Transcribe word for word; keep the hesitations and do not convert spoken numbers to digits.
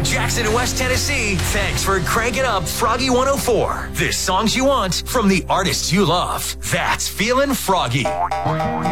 Jackson and West Tennessee, thanks for cranking up Froggy one oh four. The songs you want from the artists you love. That's Feelin' Froggy.